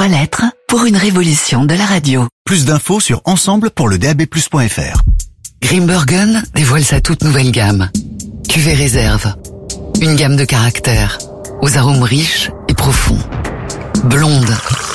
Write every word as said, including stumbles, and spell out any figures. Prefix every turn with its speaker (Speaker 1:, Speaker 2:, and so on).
Speaker 1: Trois lettres pour une révolution de la radio.
Speaker 2: Plus d'infos sur ensemble pour le D A B plus point F R.
Speaker 1: Grimbergen dévoile sa toute nouvelle gamme. Cuvée réserve. Une gamme de caractères, aux arômes riches et profonds. Blonde,